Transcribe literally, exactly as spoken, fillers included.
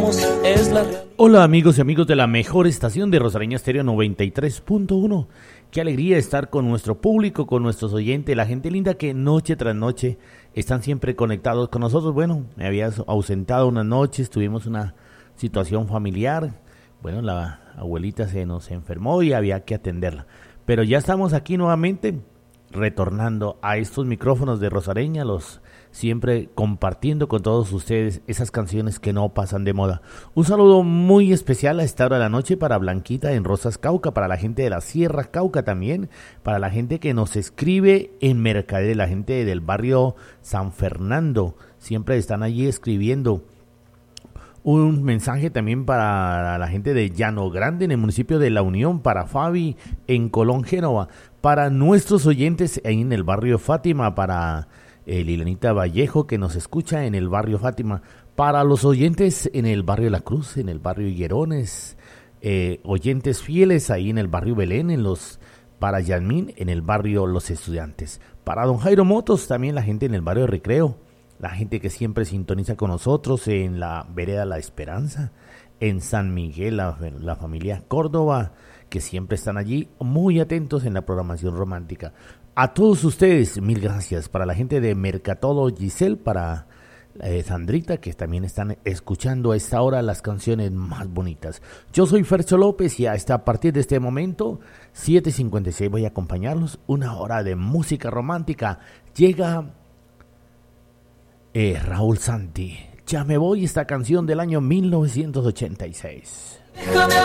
somos es la realidad. Hola amigos y amigos de la mejor estación de Rosareña Estéreo noventa y tres punto uno. Qué alegría estar con nuestro público, con nuestros oyentes, la gente linda que noche tras noche están siempre conectados con nosotros. Bueno, me había ausentado unas noches, tuvimos una situación familiar. Bueno, la abuelita se nos enfermó y había que atenderla. Pero ya estamos aquí nuevamente, retornando a estos micrófonos de Rosareña, los siempre compartiendo con todos ustedes esas canciones que no pasan de moda. Un saludo muy especial a esta hora de la noche para Blanquita en Rosas Cauca, para la gente de la Sierra Cauca también, para la gente que nos escribe en Mercader, la gente del barrio San Fernando, siempre están allí escribiendo. Un mensaje también para la gente de Llano Grande en el municipio de La Unión, para Fabi en Colón, Génova, para nuestros oyentes ahí en el barrio Fátima, para eh, Lilanita Vallejo que nos escucha en el barrio Fátima, para los oyentes en el barrio La Cruz, en el barrio Higuerones, eh, oyentes fieles ahí en el barrio Belén, en los para Yasmín en el barrio Los Estudiantes, para don Jairo Motos también la gente en el barrio Recreo, la gente que siempre sintoniza con nosotros en la vereda La Esperanza, en San Miguel, la, la familia Córdoba, que siempre están allí muy atentos en la programación romántica. A todos ustedes, mil gracias. Para la gente de Mercatolo Giselle, para eh, Sandrita, que también están escuchando a esta hora las canciones más bonitas. Yo soy Fercho López y hasta a partir de este momento, siete cincuenta y seis, voy a acompañarlos. Una hora de música romántica. Llega Eh, Raúl Santi, Ya me voy, esta canción del año mil novecientos ochenta y seis.